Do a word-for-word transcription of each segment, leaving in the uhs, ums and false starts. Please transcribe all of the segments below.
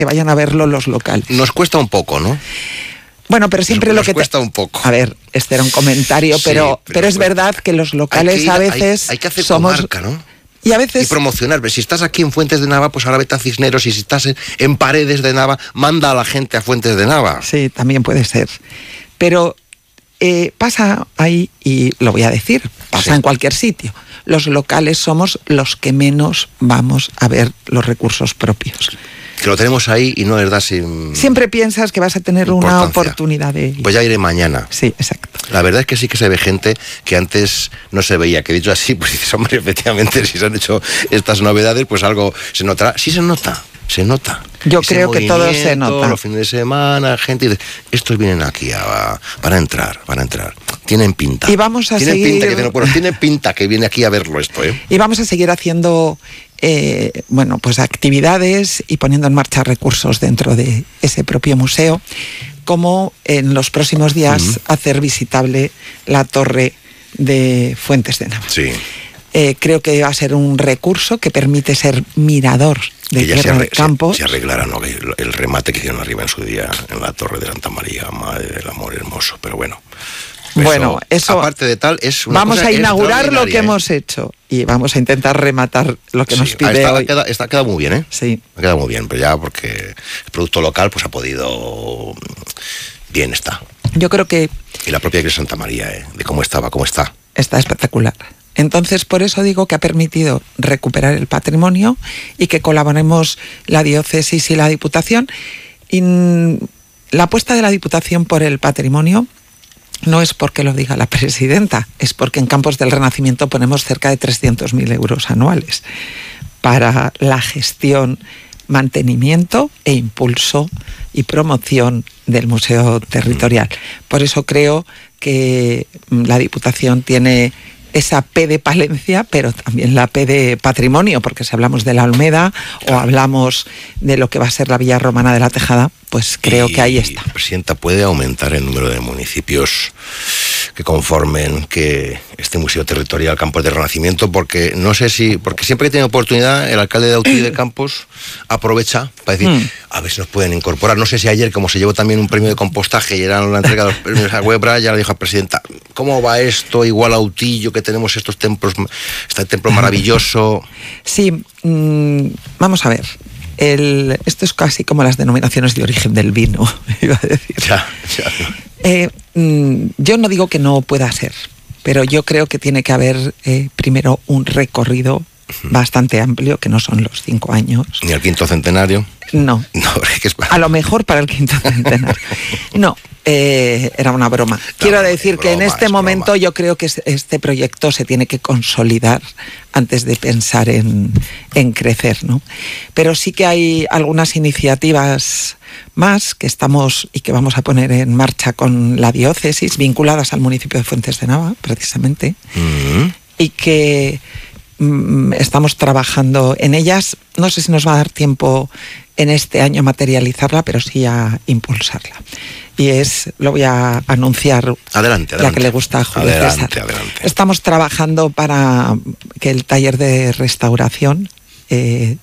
que vayan a verlo los locales. Nos cuesta un poco, ¿no? Bueno, pero siempre nos, lo nos que... cuesta te... un poco. A ver, este era un comentario, Sí, pero, pero, pero es pues, verdad que los locales ir, a veces hay, hay que hacer somos... comarca, ¿no? Y a veces... Y promocionar. Si estás aquí en Fuentes de Nava, pues ahora vete a Cisneros, y si estás en, en Paredes de Nava, manda a la gente a Fuentes de Nava. Sí, también puede ser. Pero eh, pasa ahí, y lo voy a decir, pasa sí. en cualquier sitio. Los locales somos los que menos vamos a ver los recursos propios. Que lo tenemos ahí y no les das sin... Siempre piensas que vas a tener una oportunidad de... Pues ya iré mañana. Sí, exacto. La verdad es que sí que se ve gente que antes no se veía, que dicho así, pues dices, hombre, efectivamente, si se han hecho estas novedades, pues algo se notará. Sí se nota, se nota. Yo Ese creo que todo se nota. Los fines de semana, gente dice, estos vienen aquí a, para entrar, para entrar. Tienen pinta. Y vamos a tienen seguir... Pinta, que dicen, bueno, tienen pinta que viene aquí a verlo esto, ¿eh? Y vamos a seguir haciendo... Eh, bueno, pues actividades y poniendo en marcha recursos dentro de ese propio museo, como en los próximos días uh-huh. hacer visitable la torre de Fuentes de Nava. Sí. Eh, creo que va a ser un recurso que permite ser mirador de Tierra del Campo. Se, se arreglará, ¿no? El, el remate que hicieron arriba en su día en la torre de Santa María, madre del amor hermoso, pero bueno. Eso, bueno, eso aparte de tal, es una vamos cosa a inaugurar lo que ¿eh? hemos hecho y vamos a intentar rematar lo que sí, nos pide está, hoy. Queda, está, queda muy bien, ¿eh? Sí. Ha quedado muy bien, pero ya porque el producto local pues ha podido... Bien está. Yo creo que... Y la propia iglesia Santa María, ¿eh? De cómo estaba, cómo está. Está espectacular. Entonces, por eso digo que ha permitido recuperar el patrimonio y que colaboremos la diócesis y la Diputación. Y la apuesta de la Diputación por el patrimonio no es porque lo diga la presidenta, es porque en Campos del Renacimiento ponemos cerca de trescientos mil euros anuales para la gestión, mantenimiento e impulso y promoción del museo territorial. Por eso creo que la Diputación tiene esa P de Palencia, pero también la P de patrimonio, porque si hablamos de la Olmeda o hablamos de lo que va a ser la Villa Romana de la Tejada, pues creo y, que ahí está. Presidenta, ¿puede aumentar el número de municipios que conformen que este museo territorial Campos del Renacimiento? Porque no sé si, porque siempre que tiene oportunidad el alcalde de Autí de Campos aprovecha para decir, mm. a ver si nos pueden incorporar. No sé si ayer, como se llevó también un premio de compostaje y era la entrega de los premios a Huebra, ya le dijo a la presidenta, ¿cómo va esto? Igual a Autillo, que tenemos estos templos, este templo maravilloso. Sí, mmm, vamos a ver. El, esto es casi como las denominaciones de origen del vino, iba a decir. Ya, ya. Eh, mmm, yo no digo que no pueda ser, pero yo creo que tiene que haber eh, primero un recorrido uh-huh. bastante amplio, que no son los cinco años. ¿Ni el quinto centenario? No. no es que es para... A lo mejor para el quinto centenario. No, eh, era una broma. No, Quiero decir broma, que en este momento broma. Yo creo que este proyecto se tiene que consolidar antes de pensar en, en crecer, ¿no? Pero sí que hay algunas iniciativas más que estamos y que vamos a poner en marcha con la diócesis, vinculadas al municipio de Fuentes de Nava, precisamente, uh-huh. y que mm, estamos trabajando en ellas. No sé si nos va a dar tiempo en este año materializarla, pero sí a impulsarla. Y es, lo voy a anunciar, adelante, adelante. Ya que le gusta a Julio adelante, César. Adelante. Estamos trabajando para que el taller de restauración eh,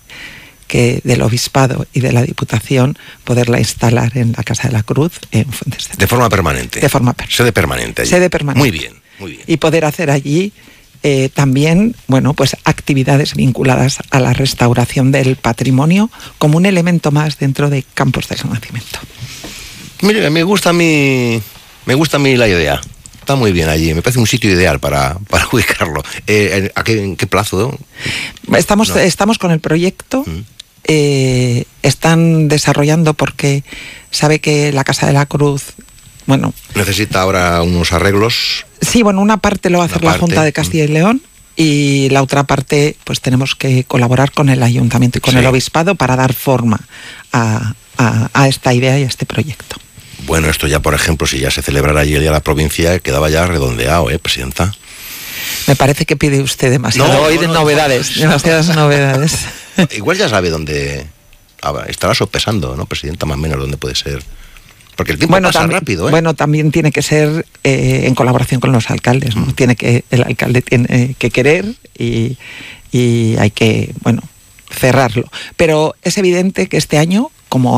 que del Obispado y de la Diputación, poderla instalar en la Casa de la Cruz, en Fuentes de Nava. De forma permanente. De forma permanente. Sede permanente. Allí. Sede permanente. Muy bien, muy bien. Y poder hacer allí Eh, también, bueno, pues actividades vinculadas a la restauración del patrimonio como un elemento más dentro de Campos del Renacimiento. Mire, me gusta a mí, me gusta a mí la idea. Está muy bien allí, me parece un sitio ideal para, para ubicarlo. Eh, ¿a qué, ¿En qué plazo? Estamos, no. estamos con el proyecto. Mm. Eh, están desarrollando porque sabe que la Casa de la Cruz, bueno... necesita ahora unos arreglos. Sí, bueno, una parte lo va a hacer la Junta de Castilla y León y la otra parte pues tenemos que colaborar con el Ayuntamiento y con sí. el Obispado para dar forma a, a, a esta idea y a este proyecto. Bueno, esto ya, por ejemplo, si ya se celebrara allí el día de la provincia, quedaba ya redondeado, ¿eh, Presidenta? Me parece que pide usted demasiado no, hoy no, de no, novedades, no, demasiadas novedades. Igual ya sabe dónde... estará sopesando, ¿no, Presidenta? Más o menos dónde puede ser... Porque el tiempo bueno, pasa también, rápido, ¿eh? Bueno, también tiene que ser eh, en colaboración con los alcaldes, ¿no? Mm. Tiene que, el alcalde tiene que querer y, y hay que, bueno, cerrarlo. Pero es evidente que este año como